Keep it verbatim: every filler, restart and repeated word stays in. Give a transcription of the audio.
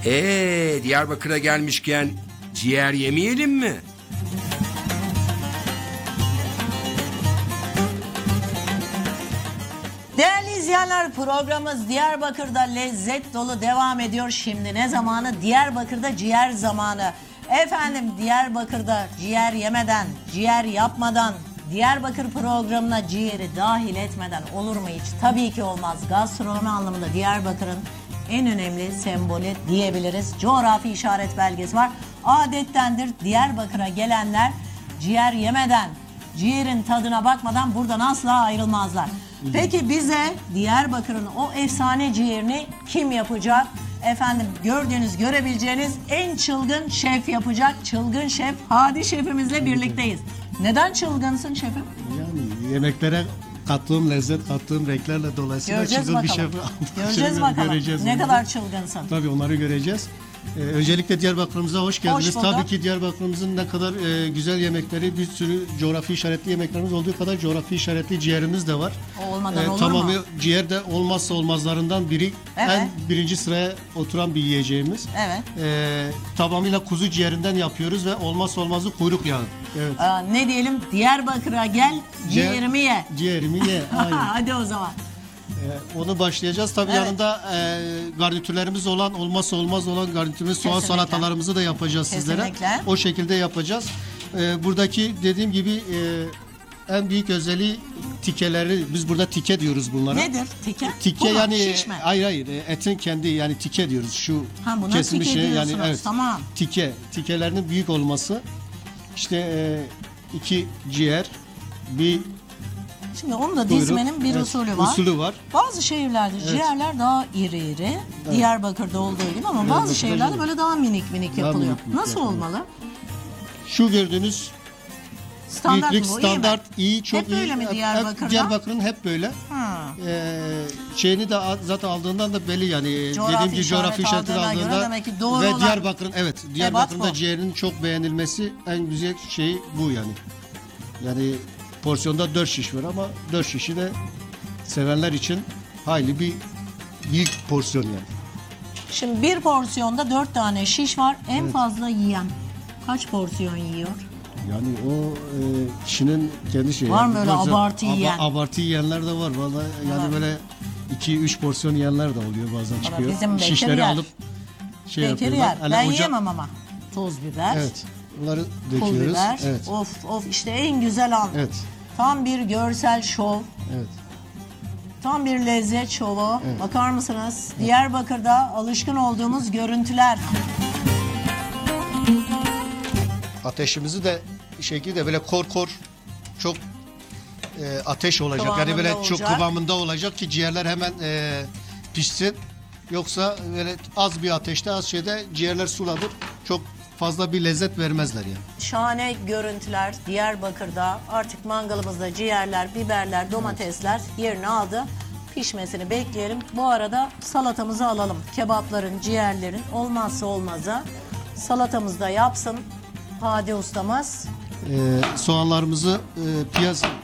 Ee, Diyarbakır'a gelmişken ciğer yemeyelim mi? Değerli izleyenler, programımız Diyarbakır'da lezzet dolu devam ediyor. Şimdi ne zamanı? Diyarbakır'da ciğer zamanı. Efendim, Diyarbakır'da ciğer yemeden, ciğer yapmadan, Diyarbakır programına ciğeri dahil etmeden olur mu hiç? Tabii ki olmaz. Gastronomi anlamında Diyarbakır'ın en önemli sembolü diyebiliriz. Coğrafi işaret belgesi var. Adettendir Diyarbakır'a gelenler ciğer yemeden, ciğerin tadına bakmadan buradan asla ayrılmazlar. Peki bize Diyarbakır'ın o efsane ciğerini kim yapacak? Efendim, gördüğünüz, görebileceğiniz en çılgın şef yapacak. Çılgın şef Hadi şefimizle birlikteyiz. Neden çılgınsın şefim? Yani yemeklere kattığım lezzet, kattığım renklerle dolayısıyla Göreceğiz çılgın bir bakalım. şef. Göreceğiz bakalım. Göreceğiz Ne onları. kadar çılgınsın. Tabii onları göreceğiz. Ee, öncelikle Diyarbakır'ımıza hoş geldiniz. Hoş bulduk. Tabii ki Diyarbakır'ımızın ne kadar e, güzel yemekleri, bir sürü coğrafi işaretli yemeklerimiz olduğu kadar coğrafi işaretli ciğerimiz de var. O olmadan olur tamamı mu? ciğer de olmazsa olmazlarından biri. Evet. En birinci sıraya oturan bir yiyeceğimiz. Evet. Ee, tamamıyla kuzu ciğerinden yapıyoruz ve olmazsa olmazı kuyruk yağı. Evet. Aa, ne diyelim? Diyarbakır'a gel, ciğerimi ye. Ciğerimi ye. Aynen. Hadi o zaman. Ee, onu başlayacağız. Tabii Evet. yanında e, garnitürlerimiz olan, olmazsa olmaz olan garnitürümüz, soğan Kesinlikle. salatalarımızı da yapacağız sizlere. Kesinlikle. O şekilde yapacağız. Ee, buradaki dediğim gibi e, en büyük özelliği tikeleri. Biz burada tike diyoruz bunlara. Nedir? Tike? Tike Bu mu? yani Şiş mi? hayır hayır e, etin kendi yani tike diyoruz. Şu Ha, buna kesilmiş tike şey yani diyorsunuz. evet. Tamam. Tike, tikelerinin büyük olması. İşte e, iki ciğer, bir Şimdi onu da kuyruk. dizmenin bir Evet, usulü var. Usulü var. Bazı şehirlerde ciğerler daha iri iri. Diyarbakır'da olduğu gibi ama bazı Diyarbakır'da şehirlerde değil. böyle daha minik minik Daha yapılıyor. minik minik Nasıl yapılıyor. olmalı? Şu gördüğünüz Standart büyüklük mı bu? standart iyi iyi, mi? çok Hep iyi. böyle mi Hep- Diyarbakır'da? hep Diyarbakır'ın hep böyle. Ha. Ee, şeyini de a- zaten aldığından da belli yani. Coğrafi Dediğim gibi coğrafi işaret işareti aldığına göre aldığında demek ki doğru ve olan Diyarbakır'ın evet Diyarbakır'ın bu. da ciğerinin çok beğenilmesi en güzel şey bu yani. Yani porsiyonda dört şiş var ama dört şişi de sevenler için hayli bir büyük porsiyon yani. Şimdi bir porsiyonda dört tane şiş var. En fazla yiyen kaç porsiyon yiyor? Yani o e, kişinin kendi şeyi. Var mı öyle Bazen abartı aba- yiyen? Abartı yiyenler de var. Vallahi yani Var. böyle iki üç porsiyon yiyenler de oluyor bazen çıkıyor. bizim Bekir Şişleri yer. alıp şey Bekir yapıyorlar. yer. Hani Ben oca- yiyemem ama. Toz biber, Evet. Bunları pul döküyoruz. biber. Evet. Of of, işte en güzel an. Evet. Tam bir görsel şov. Evet. Tam bir lezzet şovu. Bakar mısınız? Diyarbakır'da alışkın olduğumuz görüntüler. Ateşimizi de şekilde böyle kor kor çok e, ateş olacak. Kıvamında yani böyle olacak. çok kıvamında olacak ki ciğerler hemen e, pişsin. Yoksa böyle az bir ateşte az şeyde ciğerler sulanır. Çok fazla bir lezzet vermezler yani. Şahane görüntüler Diyarbakır'da. Artık mangalımızda ciğerler, biberler, domatesler yerini aldı. Pişmesini bekleyelim. Bu arada salatamızı alalım. Kebapların, ciğerlerin olmazsa olmazı. Salatamızı da yapsın Hadi ustamız. E, soğanlarımızı e, piyaz